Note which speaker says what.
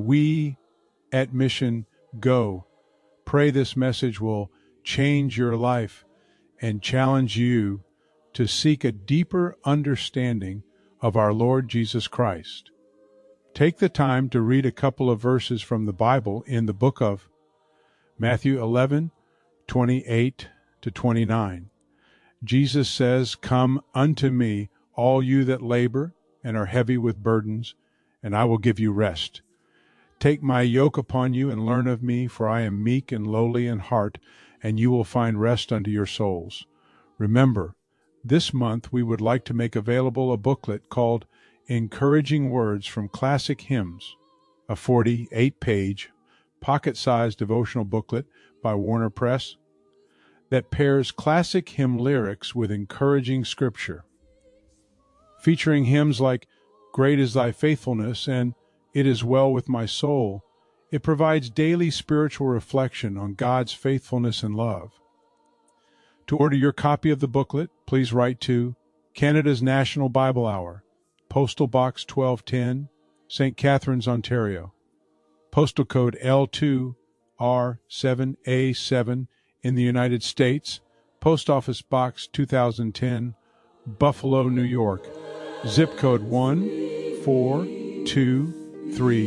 Speaker 1: We at Mission Go pray this message will change your life and challenge you to seek a deeper understanding of our Lord Jesus Christ. Take the time to read a couple of verses from the Bible in the book of Matthew 11:28 to 29. Jesus says, "Come unto me, all you that labor and are heavy with burdens, and I will give you rest. Take my yoke upon you and learn of me, for I am meek and lowly in heart, and you will find rest unto your souls." Remember, this month we would like to make available a booklet called Encouraging Words from Classic Hymns, a 48-page, pocket-sized devotional booklet by Warner Press that pairs classic hymn lyrics with encouraging scripture. Featuring hymns like "Great is Thy Faithfulness" and "It Is Well With My Soul," it provides daily spiritual reflection on God's faithfulness and love. To order your copy of the booklet, please write to Canada's National Bible Hour, Postal Box 1210, St. Catharines, Ontario. Postal code L2R7A7 in the United States, Post Office Box 2010, Buffalo, New York. Zip code 14233.